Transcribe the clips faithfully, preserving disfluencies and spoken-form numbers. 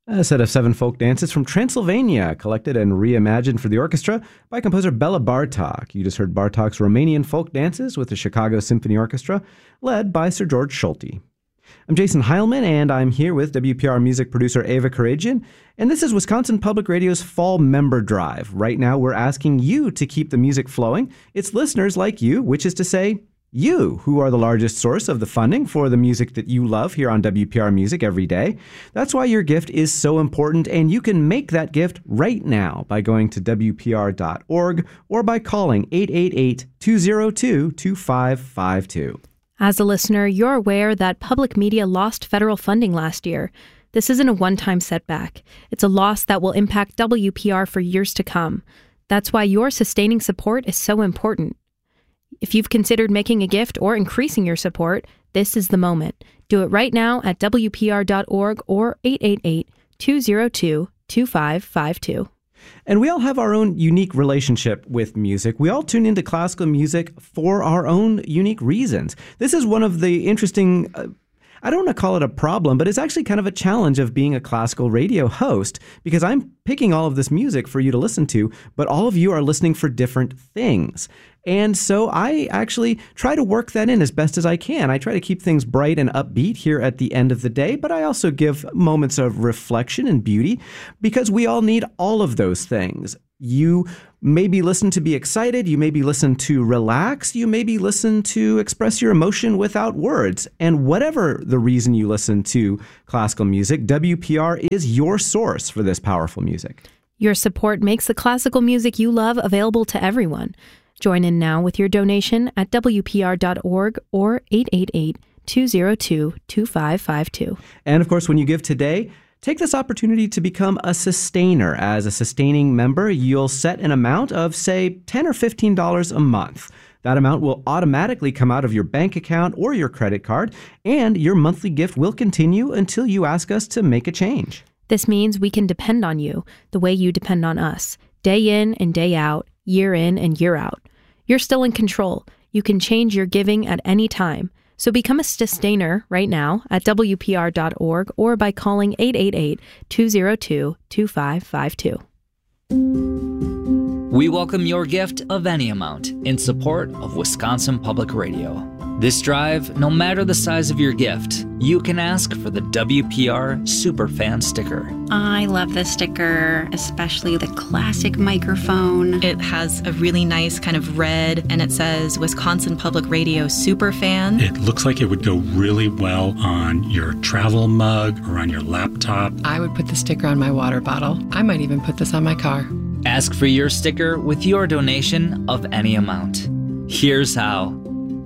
A set of seven folk dances from Transylvania, collected and reimagined for the orchestra by composer Bela Bartok. You just heard Bartok's Romanian folk dances with the Chicago Symphony Orchestra, led by Sir George Schulte. I'm Jason Heilman, and I'm here with W P R music producer Ava Karagian, and this is Wisconsin Public Radio's Fall Member Drive. Right now, we're asking you to keep the music flowing. It's listeners like you, which is to say, you, who are the largest source of the funding for the music that you love here on W P R Music every day. That's why your gift is so important, and you can make that gift right now by going to W P R dot org or by calling eight eight eight, two oh two, two five five two. As a listener, you're aware that public media lost federal funding last year. This isn't a one-time setback. It's a loss that will impact W P R for years to come. That's why your sustaining support is so important. If you've considered making a gift or increasing your support, this is the moment. Do it right now at W P R dot org or eight eight eight, two oh two, two five five two. And we all have our own unique relationship with music. We all tune into classical music for our own unique reasons. This is one of the interesting, uh, I don't want to call it a problem, but it's actually kind of a challenge of being a classical radio host, because I'm picking all of this music for you to listen to, but all of you are listening for different things. And so I actually try to work that in as best as I can. I try to keep things bright and upbeat here at the end of the day, but I also give moments of reflection and beauty, because we all need all of those things. You maybe listen to be excited, you maybe listen to relax, you maybe listen to express your emotion without words. And whatever the reason you listen to classical music, W P R is your source for this powerful music. Your support makes the classical music you love available to everyone. Join in now with your donation at W P R dot org or eight eight eight, two oh two, two five five two. And of course, when you give today, take this opportunity to become a sustainer. As a sustaining member, you'll set an amount of, say, ten dollars or fifteen dollars a month. That amount will automatically come out of your bank account or your credit card, and your monthly gift will continue until you ask us to make a change. This means we can depend on you the way you depend on us, day in and day out, year in and year out. You're still in control. You can change your giving at any time. So become a sustainer right now at W P R dot org or by calling eight eight eight, two oh two, two five five two. We welcome your gift of any amount in support of Wisconsin Public Radio. This drive, no matter the size of your gift, you can ask for the W P R Superfan sticker. I love this sticker, especially the classic microphone. It has a really nice kind of red, and it says Wisconsin Public Radio Superfan. It looks like it would go really well on your travel mug or on your laptop. I would put the sticker on my water bottle. I might even put this on my car. Ask for your sticker with your donation of any amount. Here's how.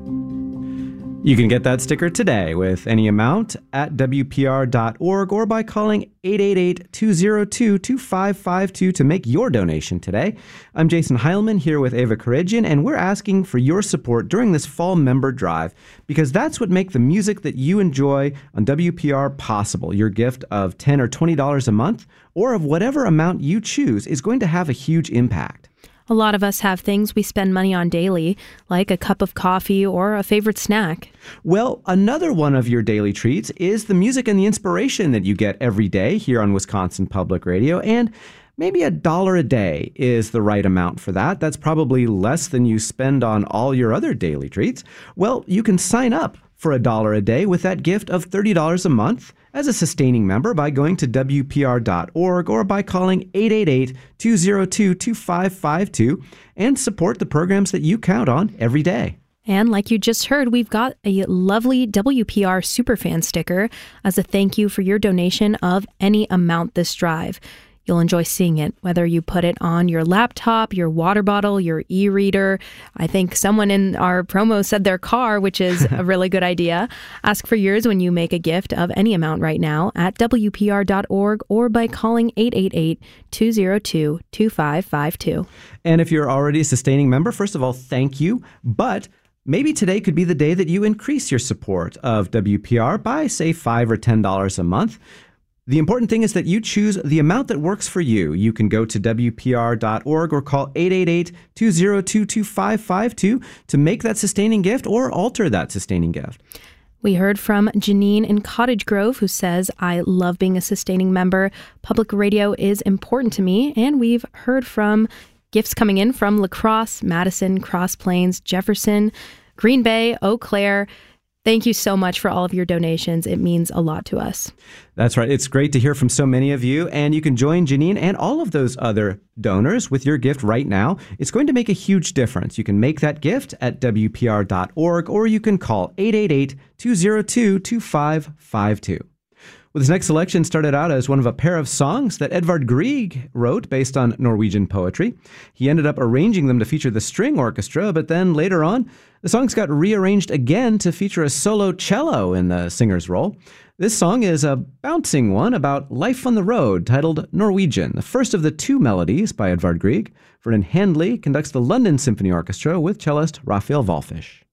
You can get that sticker today with any amount at W P R dot org or by calling eight eight eight, two oh two, two five five two to make your donation today. I'm Jason Heilman here with Ava Karagian, and we're asking for your support during this fall member drive, because that's what makes the music that you enjoy on W P R possible. Your gift of ten dollars or twenty dollars a month, or of whatever amount you choose, is going to have a huge impact. A lot of us have things we spend money on daily, like a cup of coffee or a favorite snack. Well, another one of your daily treats is the music and the inspiration that you get every day here on Wisconsin Public Radio, and maybe a dollar a day is the right amount for that. That's probably less than you spend on all your other daily treats. Well, you can sign up for a dollar a day with that gift of thirty dollars a month as a sustaining member by going to W P R dot org or by calling eight eight eight, two oh two, two five five two and support the programs that you count on every day. And like you just heard, we've got a lovely W P R Superfan sticker as a thank you for your donation of any amount this drive. You'll enjoy seeing it, whether you put it on your laptop, your water bottle, your e-reader. I think someone in our promo said their car, which is a really good idea. Ask for yours when you make a gift of any amount right now at W P R dot org or by calling eight eight eight, two oh two, two five five two. And if you're already a sustaining member, first of all, thank you. But maybe today could be the day that you increase your support of W P R by, say, five dollars or ten dollars a month. The important thing is that you choose the amount that works for you. You can go to W P R dot org or call eight eight eight, two oh two, two five five two to make that sustaining gift or alter that sustaining gift. We heard from Janine in Cottage Grove, who says, I love being a sustaining member. Public radio is important to me. And we've heard from gifts coming in from La Crosse, Madison, Cross Plains, Jefferson, Green Bay, Eau Claire. Thank you so much for all of your donations. It means a lot to us. That's right. It's great to hear from so many of you. And you can join Janine and all of those other donors with your gift right now. It's going to make a huge difference. You can make that gift at W P R dot org, or you can call eight eight eight, two zero two, two five five two. Well, this next selection started out as one of a pair of songs that Edvard Grieg wrote based on Norwegian poetry. He ended up arranging them to feature the string orchestra, but then later on, the songs got rearranged again to feature a solo cello in the singer's role. This song is a bouncing one about life on the road titled Norwegian, the first of the two melodies by Edvard Grieg. Vernon Handley conducts the London Symphony Orchestra with cellist Raphael Wallfisch.